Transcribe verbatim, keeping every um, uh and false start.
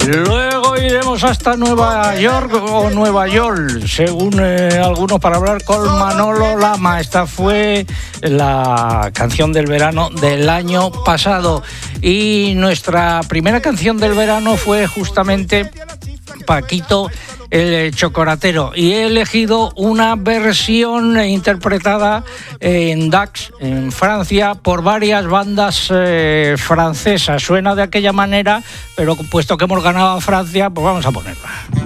Luego iremos hasta Nueva York o Nueva York, según eh, algunos, para hablar con Manolo Lama. Esta fue la canción del verano del año pasado. Y nuestra primera canción del verano fue justamente Paquito el Chocolatero, y he elegido una versión interpretada en Dax, en Francia, por varias bandas eh, francesas. Suena de aquella manera, pero puesto que hemos ganado a Francia, pues vamos a ponerla.